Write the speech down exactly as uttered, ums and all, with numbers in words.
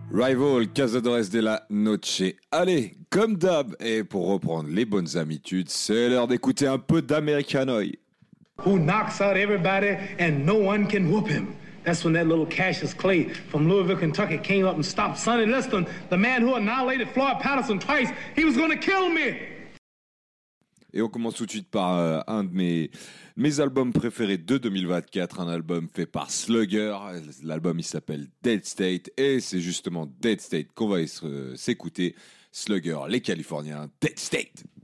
Rival, Cazadores de la Noche. Allez, comme d'hab, et pour reprendre les bonnes habitudes, c'est l'heure d'écouter un peu d'Americanoï. Who knocks out everybody and no one can whoop him. That's when that little Cassius Clay from Louisville, Kentucky came up and stopped Sonny Liston, the man who annihilated Floyd Patterson twice. He was going to kill me. Et on commence tout de suite par euh, un de mes, mes albums préférés de deux mille vingt-quatre, un album fait par Slugger. L'album il s'appelle Dead State et c'est justement Dead State qu'on va euh, s'écouter. Slugger, les Californiens, Dead State.